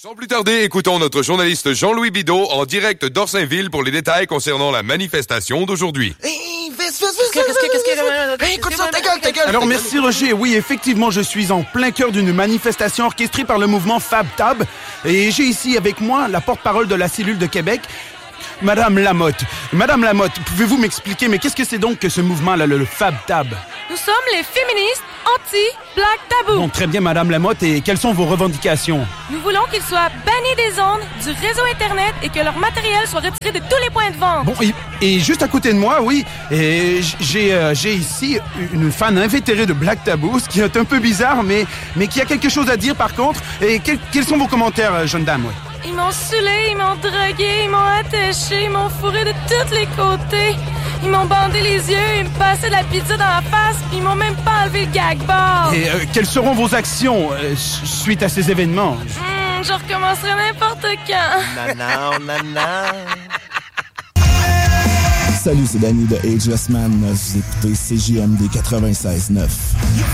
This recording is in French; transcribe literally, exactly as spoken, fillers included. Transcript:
Sans plus tarder, écoutons notre journaliste Jean-Louis Bidault en direct d'Orsainville pour les détails concernant la manifestation d'aujourd'hui. Hey, vite, vite, vite, qu'est-ce que, qu'est-ce que, hey, écoute ça, ta gueule, ta gueule. Alors, merci Roger. Oui, effectivement, je suis en plein cœur d'une manifestation orchestrée par le mouvement FabTab. Et j'ai ici avec moi la porte-parole de la cellule de Québec, Madame Lamotte. Madame Lamotte, pouvez-vous m'expliquer, mais qu'est-ce que c'est donc que ce mouvement-là, le, le FabTab? Nous sommes les féministes anti-Black Tabou. Bon, très bien, Madame Lamotte. Et quelles sont vos revendications? Nous voulons qu'ils soient bannis des ondes, du réseau Internet et que leur matériel soit retiré de tous les points de vente. Bon, et, et juste à côté de moi, oui, et j'ai euh, j'ai ici une fan invétérée de Black Tabou, ce qui est un peu bizarre, mais, mais qui a quelque chose à dire par contre. Et quel, quels sont vos commentaires, jeune dame? Ouais. Ils m'ont saoulé, ils m'ont drogué, ils m'ont attaché, ils m'ont fourré de tous les côtés. Ils m'ont bandé les yeux, ils me passaient de la pizza dans la face, puis ils m'ont même pas enlevé le gag bar. Et euh, quelles seront vos actions euh, suite à ces événements? Mmh, je recommencerai n'importe quand. Non, non, non. Salut, c'est Danny de Ageless Man. Vous écoutez C J M D quatre-vingt-seize neuf.